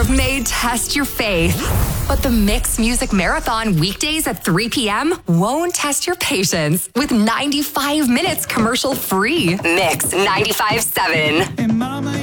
may test your faith, but the Mix Music Marathon weekdays at 3 p.m. won't test your patience with 95 minutes commercial free. Mix 95.7.